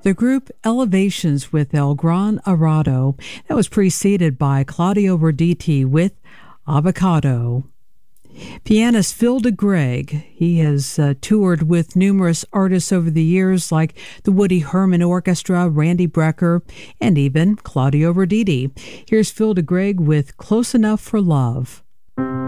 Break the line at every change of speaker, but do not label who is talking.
The group Elevations with El Gran Arado. That was preceded by Claudio Roditi with Avocado. Pianist Phil DeGreg, he has toured with numerous artists over the years like the Woody Herman Orchestra, Randy Brecker, and even Claudio Roditi. Here's Phil DeGreg with Close Enough for Love.